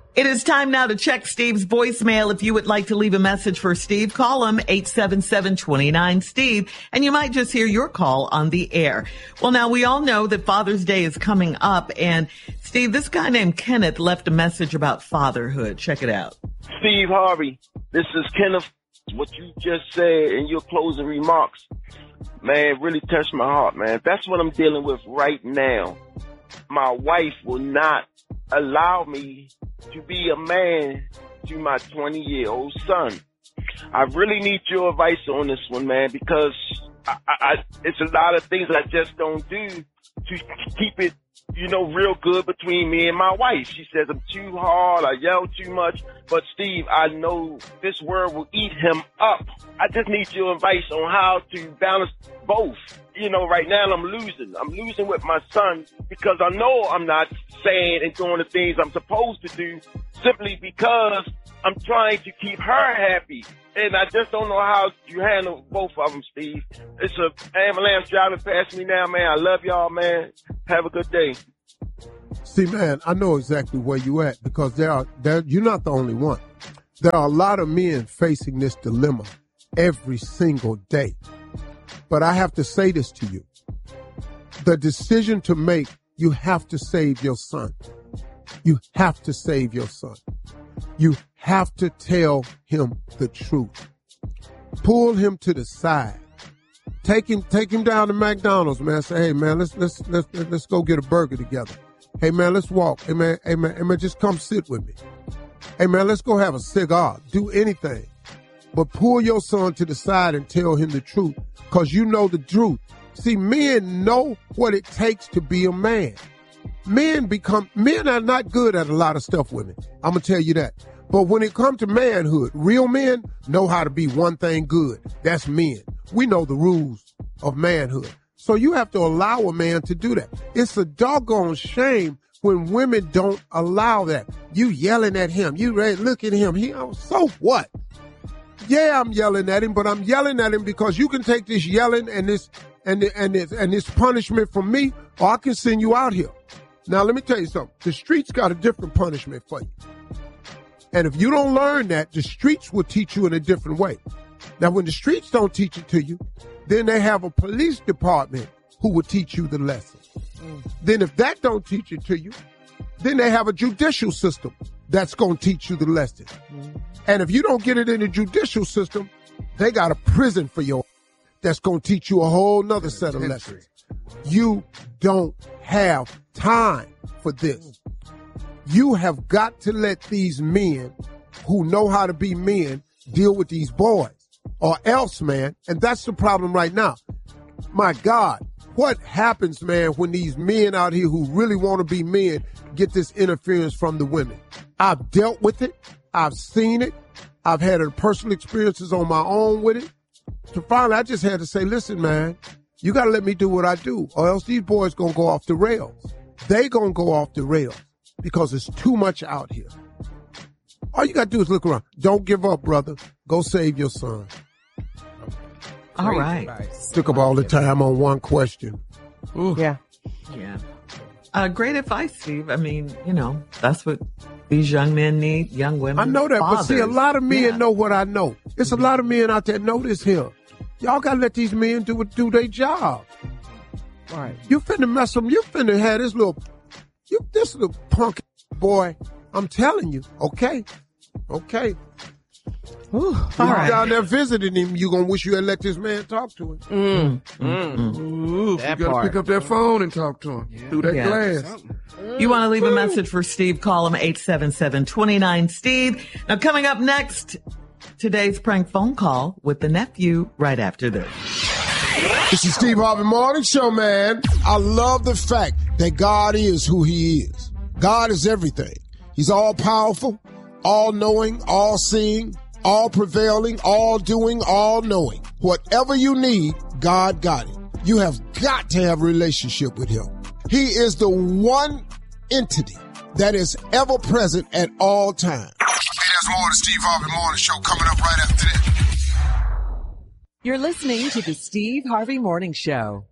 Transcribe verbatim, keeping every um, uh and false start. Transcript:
It is time now to check Steve's voicemail. If you would like to leave a message for Steve, call him eight seven seven, two nine, Steve, and you might just hear your call on the air. Well, now we all know that Father's Day is coming up, and Steve, this guy named Kenneth left a message about fatherhood. Check it out. Steve Harvey, this is Kenneth. What you just said in your closing remarks, man, really touched my heart, man. That's what I'm dealing with right now. My wife will not allow me to be a man to my twenty-year-old son. I really need your advice on this one, man, because I, I, it's a lot of things I just don't do to keep it, you know, real good between me and my wife. She says I'm too hard, I yell too much, but Steve, I know this word will eat him up. I just need your advice on how to balance both. You know, right now I'm losing. I'm losing with my son because I know I'm not saying and doing the things I'm supposed to do simply because I'm trying to keep her happy. And I just don't know how you handle both of them, Steve. It's a ambulance driving past me now, man. I love y'all, man. Have a good day. See, man, I know exactly where you at because there are there, you're not the only one. There are a lot of men facing this dilemma every single day. But I have to say this to you. The decision to make, you have to save your son. You have to save your son. You have to tell him the truth. Pull him to the side. Take him, take him down to McDonald's, man. Say, hey, man, let's let's let's let's go get a burger together. Hey, man, let's walk. Hey, man, hey, man, hey, man, just come sit with me. Hey, man, let's go have a cigar. Do anything. But pull your son to the side and tell him the truth, because you know the truth. See, men know what it takes to be a man. Men become, men are not good at a lot of stuff, women. I'm going to tell you that. But when it comes to manhood, real men know how to be one thing good. That's men. We know the rules of manhood. So you have to allow a man to do that. It's a doggone shame when women don't allow that. You yelling at him. You look at him. He, oh, so what? Yeah, I'm yelling at him, but I'm yelling at him because you can take this yelling and this and and this, and this punishment from me, or I can send you out here. Now, let me tell you something. The streets got a different punishment for you. And if you don't learn that, the streets will teach you in a different way. Now, when the streets don't teach it to you, then they have a police department who will teach you the lesson. Mm. Then if that don't teach it to you, then they have a judicial system that's going to teach you the lesson. Mm. And if you don't get it in the judicial system, they got a prison for you that's going to teach you a whole nother set of lessons. You don't have time for this. You have got to let these men who know how to be men deal with these boys, or else, man, and that's the problem right now. My God, what happens, man, when these men out here who really want to be men get this interference from the women? I've dealt with it. I've seen it. I've had personal experiences on my own with it. So finally, I just had to say, listen, man, you got to let me do what I do, or else these boys going to go off the rails. They going to go off the rails because it's too much out here. All you got to do is look around. Don't give up, brother. Go save your son. All right. Took up all the time on one question. Ooh. Yeah. Yeah. Uh, great advice, Steve. I mean, you know, that's what these young men need, young women. I know that, fathers. But see, a lot of men yeah. know what I know. It's mm-hmm. a lot of men out there know this here. Y'all got to let these men do do their job. All right. You finna mess them. You finna have this little, you this little punk boy. I'm telling you. Okay. Okay. Ooh, all right. down there visiting him, you gonna wish you had let this man talk to him. Mm. Mm. Mm. Ooh, that you gotta part. pick up that phone and talk to him yeah. through that yeah. glass. You want to leave a message for Steve? Call him eight seven seven, two nine, Steve. Now, coming up next, today's prank phone call with the nephew right after this. This is Steve Harvey Morning Show, man. I love the fact that God is who he is. God is everything. He's all powerful, all knowing, all seeing, all prevailing, all doing, all knowing. Whatever you need, God got it. You have got to have a relationship with him. He is the one entity that is ever present at all times. Hey, there's more of the Steve Harvey Morning Show coming up right after this. You're listening to the Steve Harvey Morning Show.